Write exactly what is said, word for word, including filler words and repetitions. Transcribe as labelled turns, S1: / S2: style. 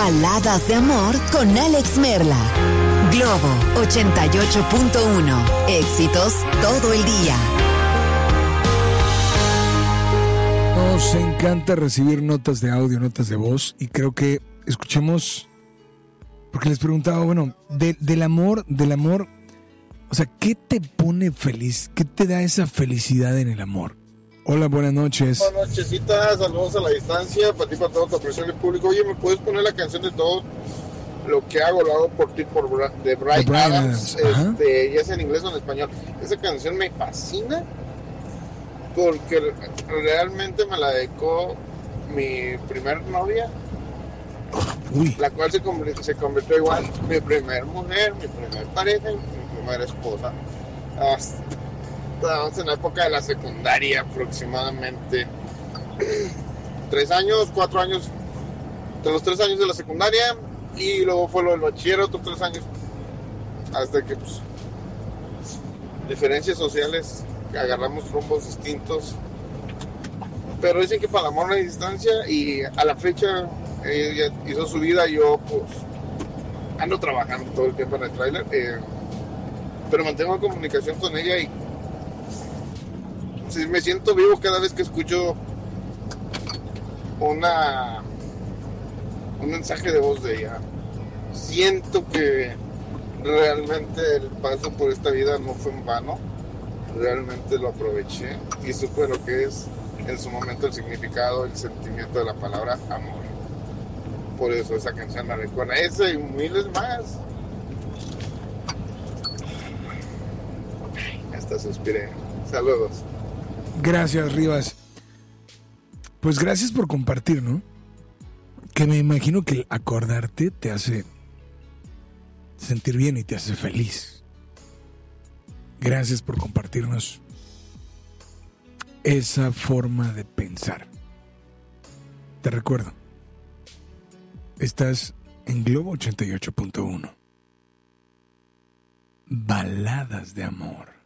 S1: Baladas de amor con Alex Merla. Globo ochenta y ocho punto uno. Éxitos todo el día.
S2: Nos encanta recibir notas de audio, notas de voz, y creo que escuchemos, porque les preguntaba, bueno, de, del amor, del amor, o sea, ¿qué te pone feliz? ¿Qué te da esa felicidad en el amor? Hola, buenas noches.
S3: Buenas nochesitas, saludos a la distancia, para ti, para todo tu apreciable público. Oye, ¿me puedes poner la canción de todo lo que hago, lo hago por ti, por Bra- de Bryan
S2: Bryan
S3: Adams?
S2: Adams,
S3: Este, ya sea en inglés o en español. Esa canción me fascina porque realmente me la dedicó mi primer novia,
S2: Uy.
S3: la cual se convirtió, se convirtió igual mi primer mujer, mi primer pareja y mi primera esposa. Hasta Estábamos en la época de la secundaria, aproximadamente tres años, cuatro años, de los tres años de la secundaria, y luego fue lo del bachillerato, otros tres años, hasta que pues diferencias sociales, agarramos rumbos distintos, pero dicen que para el amor no hay distancia, y a la fecha ella hizo su vida, yo pues ando trabajando todo el tiempo en el tráiler, eh, pero mantengo comunicación con ella y sí, me siento vivo cada vez que escucho una un mensaje de voz de ella. Siento que realmente el paso por esta vida no fue en vano, realmente lo aproveché y supe lo que es en su momento el significado, el sentimiento de la palabra amor. Por eso esa canción me recuerda a esa y miles más. Hasta suspiré. Saludos.
S2: Gracias, Rivas. Pues gracias por compartir, ¿no? Que me imagino que el acordarte te hace sentir bien y te hace feliz. Gracias por compartirnos esa forma de pensar. Te recuerdo, estás en Globo ochenta y ocho punto uno. Baladas de amor.